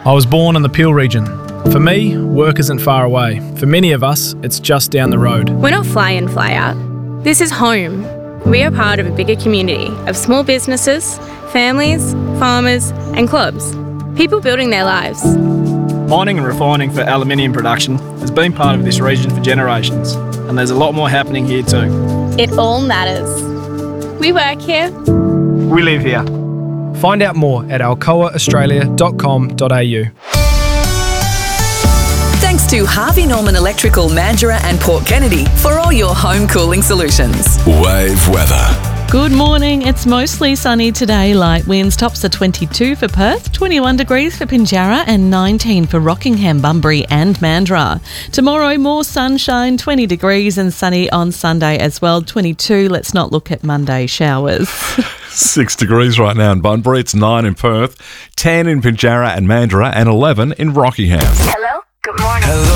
I was born in the Peel region. For me, work isn't far away. For many of us, it's just down the road. We're not fly in, fly out. This is home. We are part of a bigger community of small businesses, families, farmers and clubs. People building their lives. Mining and refining for aluminium production has been part of this region for generations, and there's a lot more happening here too. It all matters. We work here. We live here. Find out more at alcoaaustralia.com.au. Thanks to Harvey Norman Electrical, Mandurah and Port Kennedy for all your home cooling solutions. Wave weather. Good morning. It's mostly sunny today. Light winds. Tops are 22 for Perth, 21 degrees for Pinjarra and 19 for Rockingham, Bunbury and Mandurah. Tomorrow, more sunshine, 20 degrees and sunny on Sunday as well, 22. Let's not look at Monday showers. 6 degrees right now in Bunbury. It's 9 in Perth, 10 in Pinjarra and Mandurah and 11 in Rockingham. Hello? Good morning.